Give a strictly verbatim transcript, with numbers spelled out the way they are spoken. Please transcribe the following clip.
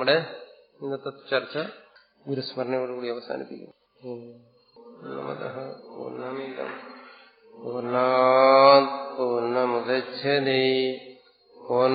നമ്മുടെ ഇന്നത്തെ ചർച്ച ഗുരുസ്മരണയോടുകൂടി അവസാനിപ്പിക്കും. പൂർണ്ണമിദം പൂർണ്ണാത് പൂർണ്ണമുദച്ഛതേ